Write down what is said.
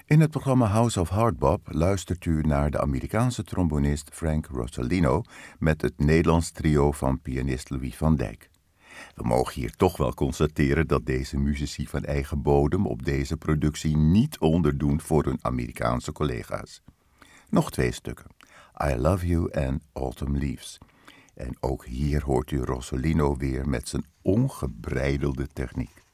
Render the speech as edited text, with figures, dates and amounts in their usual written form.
In het programma House of Hardbop luistert u naar de Amerikaanse trombonist Frank Rosolino met het Nederlands trio van pianist Louis van Dijk. We mogen hier toch wel constateren dat deze muzici van eigen bodem op deze productie niet onderdoen voor hun Amerikaanse collega's. Nog 2 stukken, I Love You en Autumn Leaves. En ook hier hoort u Rosolino weer met zijn ongebreidelde techniek.